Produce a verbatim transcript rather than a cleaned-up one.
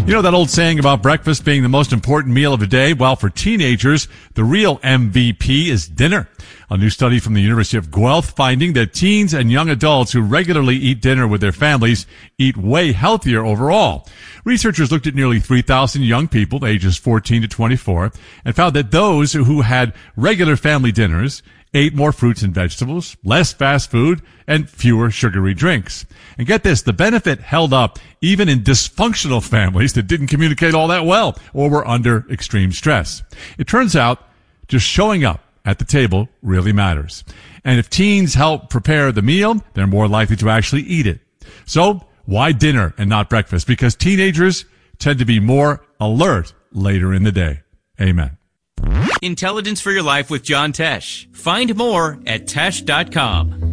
You know that old saying about breakfast being the most important meal of the day? Well, for teenagers, the real M V P is dinner. A new study from the University of Guelph finding that teens and young adults who regularly eat dinner with their families eat way healthier overall. Researchers looked at nearly three thousand young people ages fourteen to twenty-four and found that those who had regular family dinners ate more fruits and vegetables, less fast food, and fewer sugary drinks. And get this, the benefit held up even in dysfunctional families that didn't communicate all that well or were under extreme stress. It turns out just showing up at the table really matters. And if teens help prepare the meal, they're more likely to actually eat it. So why dinner and not breakfast? Because teenagers tend to be more alert later in the day. Amen. Intelligence for Your Life with John Tesh. Find more at tesh dot com.